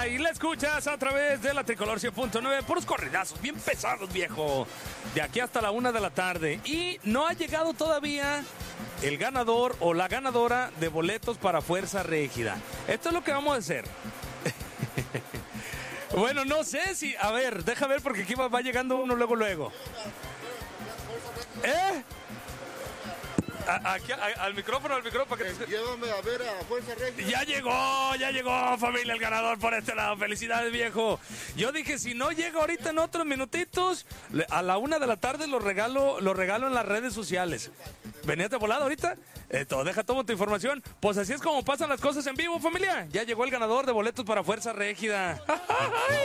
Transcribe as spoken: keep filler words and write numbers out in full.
Familia, y la escuchas a través de la Tricolor cien punto nueve, puros corridazos, bien pesados, viejo, de aquí hasta la una de la tarde. Y no ha llegado todavía el ganador o la ganadora de boletos para Fuerza Régida. Esto es lo que vamos a hacer. Bueno, no sé si, a ver, deja ver porque aquí va, va llegando uno luego, luego. ¿Eh? A, aquí, a, al micrófono, al micrófono. Para que te... Llévame a ver a Fuerza Régida. Ya llegó, ya llegó, familia, el ganador por este lado. Felicidades, viejo. Yo dije, si no llega ahorita en otros minutitos, a la una de la tarde lo regalo, lo regalo en las redes sociales. ¿Venías de volada ahorita? Esto, deja toda tu información. Pues así es como pasan las cosas en vivo, familia. Ya llegó el ganador de boletos para Fuerza Régida.